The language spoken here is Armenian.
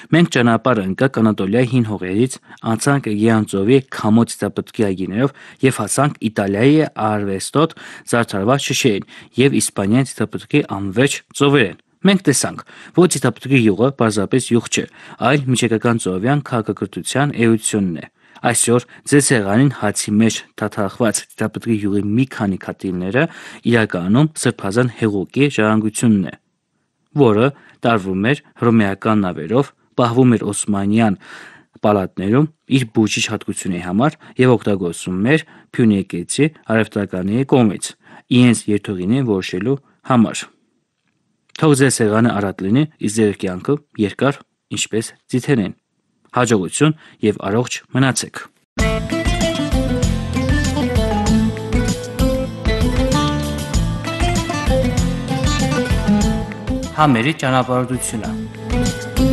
Մենք ճանապարհ ընկանք Անատոլիայի հին հողերից, անցանք Էգեյան ծովի քամոց ծիծապտկի այգիներով եւ հասանք Իտալիայի արվեստոտ զարդարված շշերին եւ Իսպանիայի ծիծապտկի անվերջ ծովերեն։ Մենք տեսանք, որ ծիծապտկի յուղը պարզապես յուղ չէ, այլ միջեկական ծովյան քաղաքակրթության էությունն է։ Այսօր ձեզ սեղանին հացի մեջ թաթախված ծիծապտկի յուղի մի քանի քաթիլները իրականում սրբազան հեղուկի ժառանգությունն է, որը տարվում էր հռոմեական նավերով, պահվում էր օսմանյան պալատներում իր բուժիչ հատկությունների համար եւ օգտագործվում էր Փյունիկեցի առևտրականների կողմից իրենց երթուղիներին որոշելու համար։ Թող ձեր սեղանը առատ լինի, իսկ ձեր կյանքը երկար, ինչպես ձիթերեն։ Հաջողություն եւ առողջ մնացեք։ Համերի ճանապարհորդությունը։